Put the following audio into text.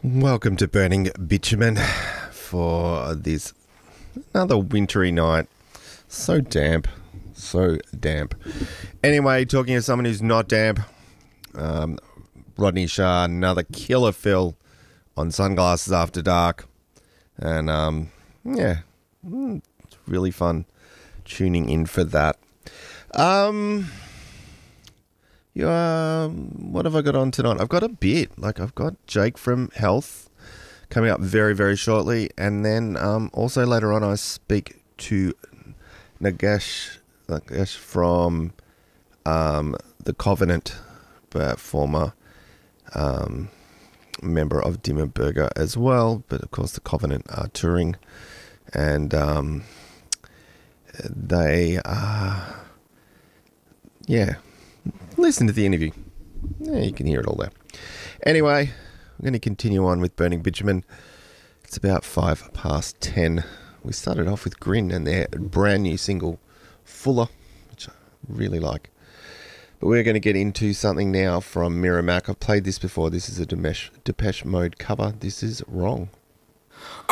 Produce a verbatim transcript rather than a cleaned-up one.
Welcome to Burning Bitumen for this another wintry night. So damp, so damp. Anyway, talking to someone who's not damp, um, Rodney Shah, another killer fill on Sunglasses After Dark. And um, yeah, it's really fun tuning in for that. Um... Yeah, um, what have I got on tonight? I've got a bit. Like, I've got Jake from Health coming up very, very shortly. And then um, also later on, I speak to Nagesh, Nagesh from um, The Covenant, but former um, member of Dimmer Burger as well. But, of course, The Covenant are touring. And um, they are, yeah... Listen to the interview. Yeah, you can hear it all there. Anyway, I'm going to continue on with Burning Bitumen. It's about five past ten. We started off with Grin and their brand new single, Fuller, which I really like. But we're going to get into something now from Miramac. I've played this before. This is a Depeche, Depeche Mode cover. This is Wrong.